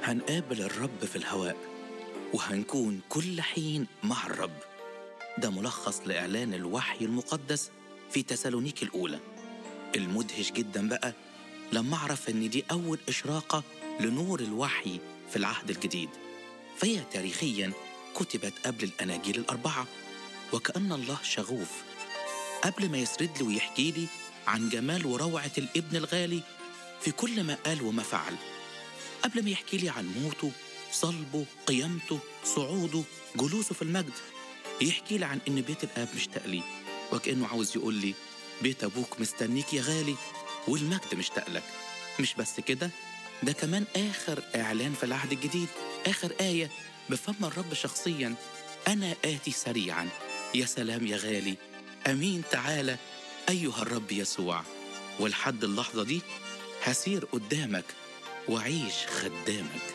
هنقابل الرب في الهواء، وهنكون كل حين مع الرب. ده ملخص لإعلان الوحي المقدس في تسالونيك الأولى. المدهش جدا بقى لما أعرف إن دي أول إشراقة لنور الوحي في العهد الجديد، فهي تاريخيا كتبت قبل الأناجيل الأربعة، وكأن الله شغوف قبل ما يسرد لي ويحكي لي عن جمال وروعة الابن الغالي في كل ما قال وما فعل، قبل ما يحكي لي عن موته، صلبه، قيامته، صعوده، جلوسه في المجد، يحكي لي عن إن بيت الآب مشتاق لي، وكأنه عاوز يقول لي بيت أبوك مستنيك يا غالي، والمجد مشتاق لك. مش بس كده، ده كمان آخر إعلان في العهد الجديد، آخر آية بفم الرب شخصيا: أنا آتي سريعا، يا سلام يا غالي، أمين تعالى أيها الرب يسوع. ولحد اللحظة دي هسير قدامك وعيش خدامك.